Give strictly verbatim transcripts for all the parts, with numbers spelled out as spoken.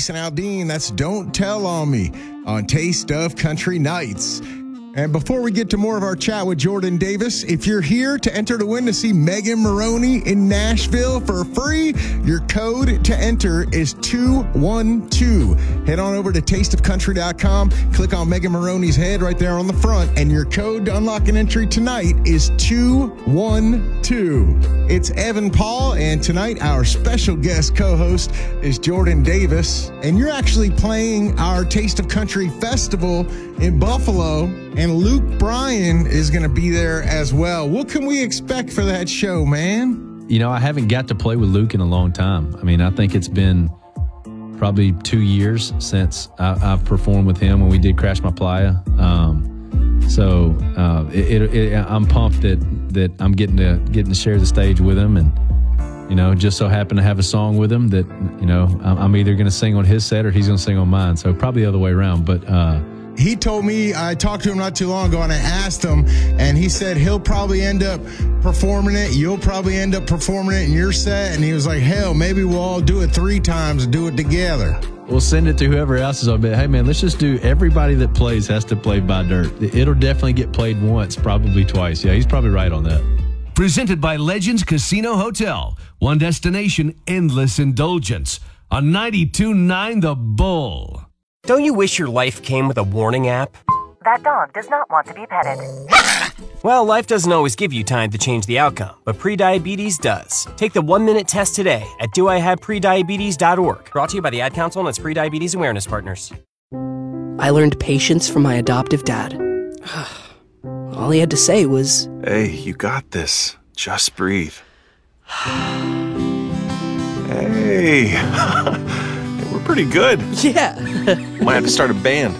Jason Aldean. That's Don't Tell on Me on Taste of Country Nights. And before we get to more of our chat with Jordan Davis, if you're here to enter to win to see Megan Moroney in Nashville for free, your code to enter is two one two. Head on over to taste of country dot com, click on Megan Moroney's head right there on the front, and your code to unlock an entry tonight is two one two. It's Evan Paul, and tonight our special guest co-host is Jordan Davis, and you're actually playing our Taste of Country Festival in Buffalo, and Luke Bryan is going to be there as well. What can we expect for that show, man? You know, I haven't got to play with Luke in a long time. I mean, I think it's been probably two years since I, I've performed with him when we did Crash My Playa. Um, so uh, it, it, it, I'm pumped that that I'm getting to getting to share the stage with him, and you know, just so happen to have a song with him that you know I'm, I'm either going to sing on his set or he's going to sing on mine. So probably the other way around, but. Uh, He told me, I talked to him not too long ago, and I asked him, and he said he'll probably end up performing it. You'll probably end up performing it in your set. And he was like, hell, maybe we'll all do it three times and do it together. We'll send it to whoever else is on it. Hey, man, let's just do everybody that plays has to play by dirt. It'll definitely get played once, probably twice. Yeah, he's probably right on that. Presented by Legends Casino Hotel. One destination, endless indulgence. On ninety-two point nine The Bull. Don't you wish your life came with a warning app? That dog does not want to be petted. Well, life doesn't always give you time to change the outcome, but prediabetes does. Take the one-minute test today at do I have prediabetes dot org. Brought to you by the Ad Council and its Prediabetes Awareness Partners. I learned patience from my adoptive dad. All he had to say was, "Hey, you got this. Just breathe." Hey, we're pretty good. Yeah. Might have to start a band.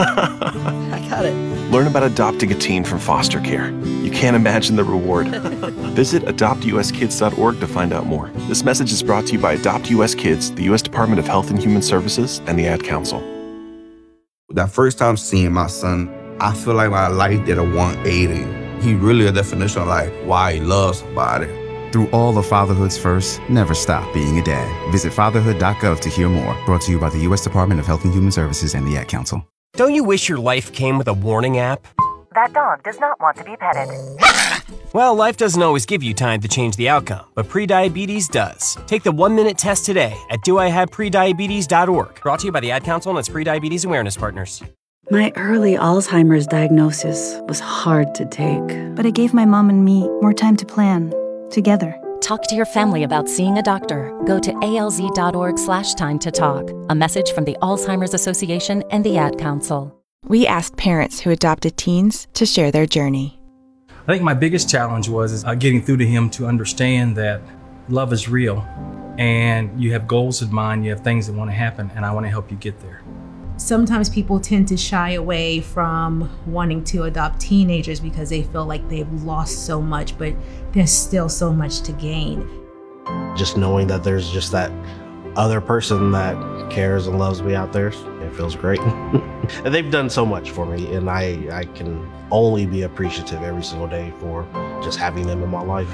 I got it. Learn about adopting a teen from foster care. You can't imagine the reward. Visit adopt u s kids dot org to find out more. This message is brought to you by Adopt U S Kids, the U S Department of Health and Human Services, and the Ad Council. That first time seeing my son, I feel like my life did a one eighty. He really a definition of like why he loves somebody. Through all of fatherhood's first, never stop being a dad. Visit fatherhood dot gov to hear more. Brought to you by the U S Department of Health and Human Services and the Ad Council. Don't you wish your life came with a warning app? That dog does not want to be petted. Well, life doesn't always give you time to change the outcome, but prediabetes does. Take the one-minute test today at do I have prediabetes dot org. Brought to you by the Ad Council and its Prediabetes Awareness Partners. My early Alzheimer's diagnosis was hard to take. But it gave my mom and me more time to plan, together. Talk to your family about seeing a doctor. Go to A L Z dot org slash time to talk. A message from the Alzheimer's Association and the Ad Council. We asked parents who adopted teens to share their journey. I think my biggest challenge was uh, getting through to him to understand that love is real and you have goals in mind, you have things that want to happen, and I want to help you get there. Sometimes people tend to shy away from wanting to adopt teenagers because they feel like they've lost so much, but there's still so much to gain. Just knowing that there's just that other person that cares and loves me out there, it feels great. And they've done so much for me, and I, I can only be appreciative every single day for just having them in my life.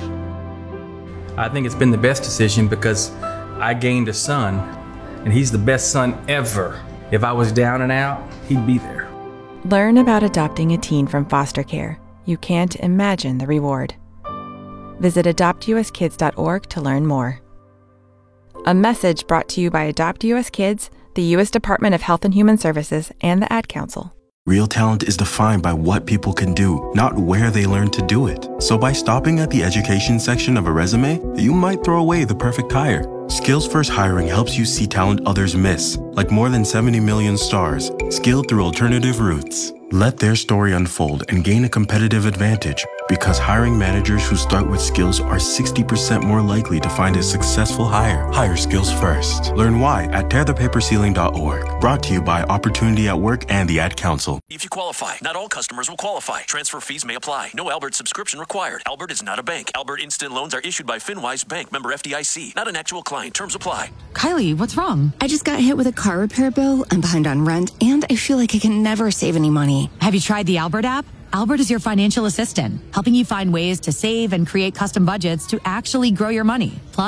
I think it's been the best decision because I gained a son, and he's the best son ever. If I was down and out, he'd be there. Learn about adopting a teen from foster care. You can't imagine the reward. Visit adopt u s kids dot org to learn more. A message brought to you by Adopt U S Kids, the U S Department of Health and Human Services, and the Ad Council. Real talent is defined by what people can do, not where they learn to do it. So by stopping at the education section of a resume, you might throw away the perfect hire. Skills First Hiring helps you see talent others miss, like more than seventy million stars, skilled through alternative routes. Let their story unfold and gain a competitive advantage, because hiring managers who start with skills are sixty percent more likely to find a successful hire. Hire skills first. Learn why at tear the paper ceiling dot org. Brought to you by Opportunity at Work and the Ad Council. If you qualify, not all customers will qualify. Transfer fees may apply. No Albert subscription required. Albert is not a bank. Albert Instant Loans are issued by FinWise Bank, member F D I C. Not an actual client. Terms apply. Kylie, what's wrong? I just got hit with a car repair bill. I'm behind on rent, and I feel like I can never save any money. Have you tried the Albert app? Albert is your financial assistant, helping you find ways to save and create custom budgets to actually grow your money. Plus,